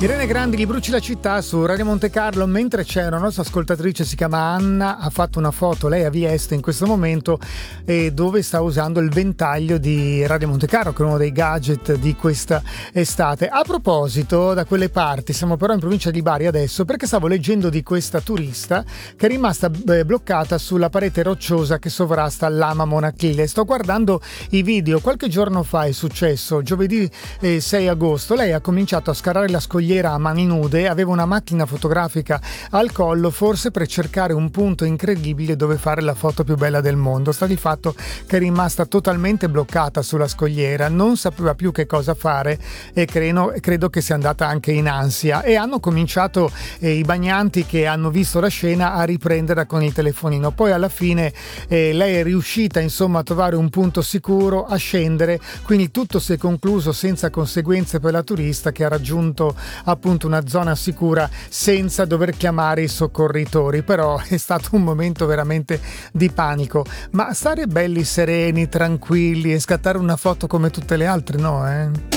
Irene Grandi, Gli bruci la città su Radio Monte Carlo. Mentre c'è una nostra ascoltatrice, si chiama Anna, ha fatto una foto, lei a Vieste in questo momento, dove sta usando il ventaglio di Radio Monte Carlo, che è uno dei gadget di questa estate. A proposito, da quelle parti, siamo però in provincia di Bari adesso, perché stavo leggendo di questa turista che è rimasta bloccata sulla parete rocciosa che sovrasta Lama Monachile. Sto guardando i video, qualche giorno fa è successo, giovedì 6 agosto, lei ha cominciato a scalare la scogliera a mani nude, aveva una macchina fotografica al collo, forse per cercare un punto incredibile dove fare la foto più bella del mondo. Sta di fatto che è rimasta totalmente bloccata sulla scogliera, non sapeva più che cosa fare e credo che sia andata anche in ansia, e hanno cominciato i bagnanti che hanno visto la scena a riprenderla con il telefonino. Poi alla fine lei è riuscita insomma a trovare un punto sicuro, a scendere, quindi tutto si è concluso senza conseguenze per la turista, che ha raggiunto appunto una zona sicura senza dover chiamare i soccorritori. Però è stato un momento veramente di panico. Ma stare belli sereni, tranquilli e scattare una foto come tutte le altre, no?